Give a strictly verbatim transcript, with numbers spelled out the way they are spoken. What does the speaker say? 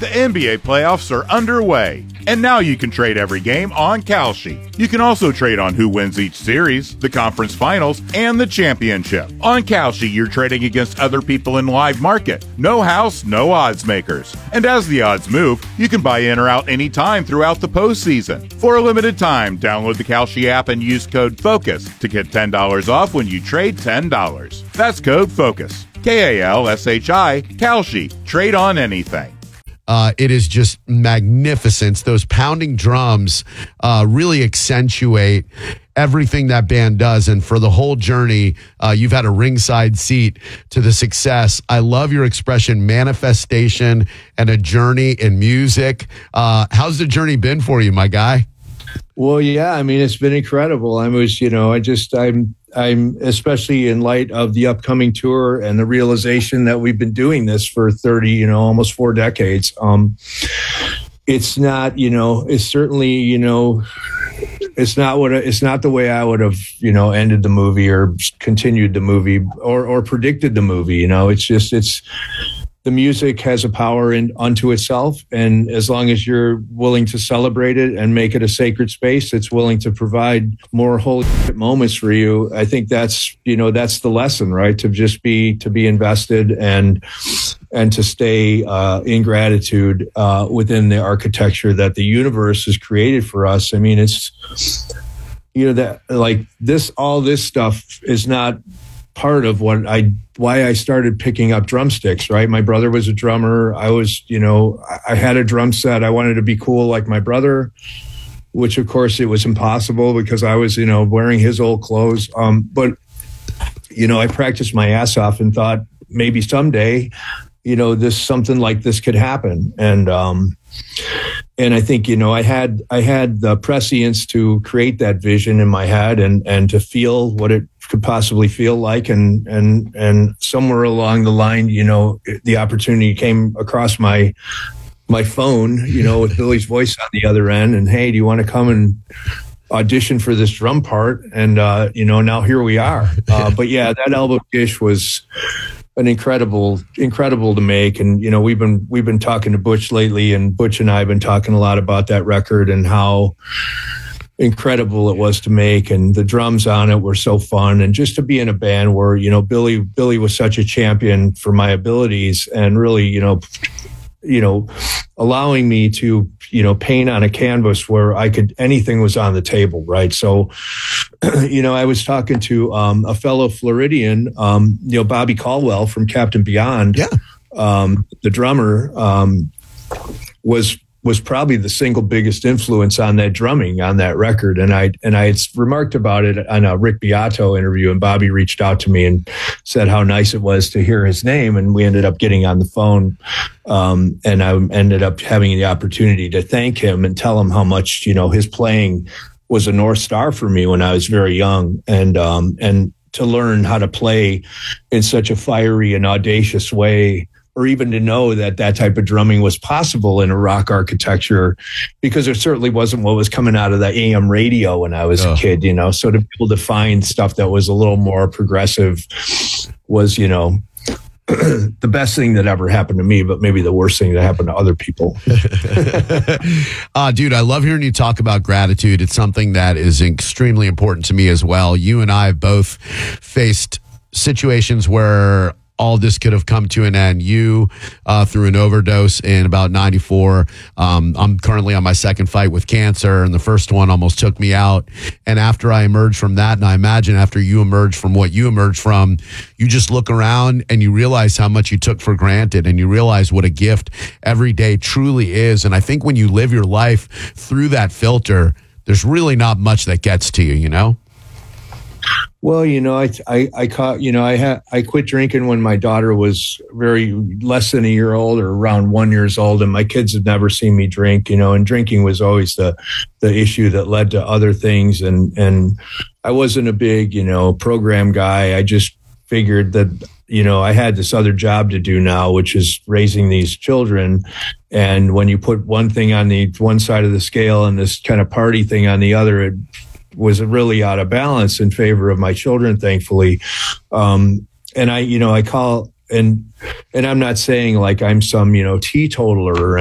The N B A playoffs are underway, and now you can trade every game on Kalshi. You can also trade on who wins each series, the conference finals, and the championship. On Kalshi, you're trading against other people in live market. No house, no odds makers. And as the odds move, you can buy in or out anytime throughout the postseason. For a limited time, download the Kalshi app and use code FOCUS to get ten dollars off when you trade ten dollars. That's code FOCUS. K A L S H I, Kalshi. Trade on anything. Uh, it is just magnificent. Those pounding drums uh, really accentuate everything that band does. And for the whole journey, uh, you've had a ringside seat to the success. I love your expression, manifestation and a journey in music. Uh, how's the journey been for you, my guy? Well, yeah, I mean, it's been incredible. I was, you know, I just, I'm, I'm especially in light of the upcoming tour and the realization that we've been doing this for thirty, you know, almost four decades. Um, it's not, you know, it's certainly, you know, it's not what, it's not the way I would have, you know, ended the movie or continued the movie or, or predicted the movie. You know, it's just, it's, the music has a power in unto itself. And as long as you're willing to celebrate it and make it a sacred space, it's willing to provide more holy moments for you. I think that's, you know, that's the lesson, right? To just be, to be invested and, and to stay uh, in gratitude uh, within the architecture that the universe has created for us. I mean, it's, you know, that like this, all this stuff is not part of what I, why I started picking up drumsticks, right? My brother was a drummer. I was, you know, I had a drum set. I wanted to be cool like my brother, which of course it was impossible because I was, you know, wearing his old clothes. Um, but, you know, I practiced my ass off and thought maybe someday, you know, this, something like this could happen. And, um, and I think, you know, I had, I had the prescience to create that vision in my head and, and to feel what it could possibly feel like. And, and, and somewhere along the line, you know, the opportunity came across my, my phone, you know, with Billy's voice on the other end. And, hey, do you want to come and audition for this drum part? And, uh, you know, now here we are. Uh, but yeah, that album Gish was an incredible, incredible to make. And, you know, we've been, we've been talking to Butch lately, and Butch and I have been talking a lot about that record and how incredible it was to make. And the drums on it were so fun. And just to be in a band where, you know, Billy, Billy was such a champion for my abilities and really, you know, you know, allowing me to, you know, paint on a canvas where I could, anything was on the table. Right. So, you know, I was talking to um, a fellow Floridian, um, you know, Bobby Caldwell from Captain Beyond. Yeah. Um, the drummer um, was, was probably the single biggest influence on that drumming on that record. And I, and I had remarked about it on a Rick Beato interview, and Bobby reached out to me and said how nice it was to hear his name. And we ended up getting on the phone. Um, and I ended up having the opportunity to thank him and tell him how much, you know, his playing was a North Star for me when I was very young. And, um, and to learn how to play in such a fiery and audacious way, or even to know that that type of drumming was possible in a rock architecture, because it certainly wasn't what was coming out of the A M radio when I was oh. a kid, you know. So to be able to find stuff that was a little more progressive was, you know, the best thing that ever happened to me, but maybe the worst thing that happened to other people. uh, dude, I love hearing you talk about gratitude. It's something that is extremely important to me as well. You and I have both faced situations where all this could have come to an end. You uh, through an overdose in about ninety-four. Um, I'm currently on my second fight with cancer, and the first one almost took me out. And after I emerged from that, and I imagine after you emerged from what you emerged from, you just look around and you realize how much you took for granted, and you realize what a gift every day truly is. And I think when you live your life through that filter, there's really not much that gets to you, you know? Well, you know, I, I, I caught, you know, I had, I quit drinking when my daughter was very less than a year old or around one years old. And my kids had never seen me drink, you know, and drinking was always the, the issue that led to other things. And, and I wasn't a big, you know, program guy. I just figured that, you know, I had this other job to do now, which is raising these children. And when you put one thing on the one side of the scale and this kind of party thing on the other, it was really out of balance in favor of my children, thankfully. Um, and I, you know, I call, and, and I'm not saying like I'm some, you know, teetotaler or